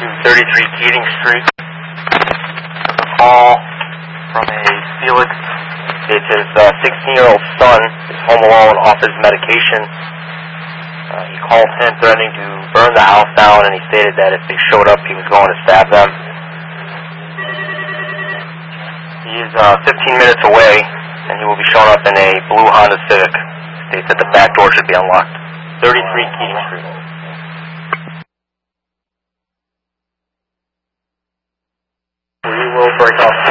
33 Keating Street. There's a call from a Felix. It's his 16-year-old son is home alone off his medication. He called him threatening to burn the house down, and he stated that if they showed up, he was going to stab them. He is 15 minutes away, and he will be showing up in a blue Honda Civic. States that the back door should be unlocked. 33 Keating Street. We will break off